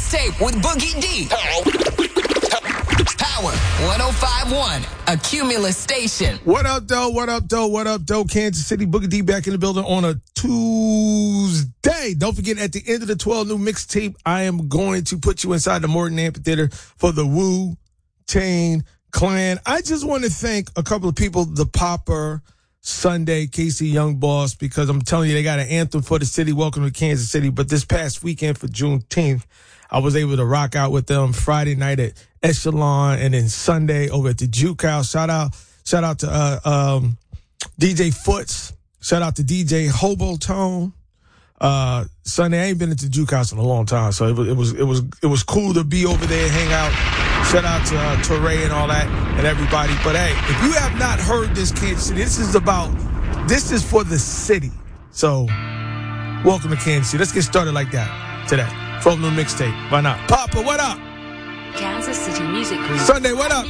mixtape with Boogie D. Power 105.1, a Cumulus station. What up, though? What up, though? What up, though? Kansas City, Boogie D back in the building on a Tuesday. Don't forget, at the end of the 12 new mixtape, I am going to put you inside the Morton Amphitheater for the Wu-Tang Clan. I just want to thank a couple of people, the Popper, Sunday, Casey Young Boss, because I'm telling you, they got an anthem for the city. Welcome to Kansas City. But this past weekend for Juneteenth, I was able to rock out with them Friday night at Echelon and then Sunday over at the Juke House. Shout out to DJ Foots. Shout out to DJ Hobotone. Sunday, I ain't been at the Juke House in a long time, so it was cool to be over there, hang out. Shout out to Torre and all that and everybody. But hey, if you have not heard this, Kansas City, this is for the city. So welcome to Kansas City. Let's get started like that today. From the mixtape. Why not? Papa, what up? Kansas City Music Group. Sunday, what up?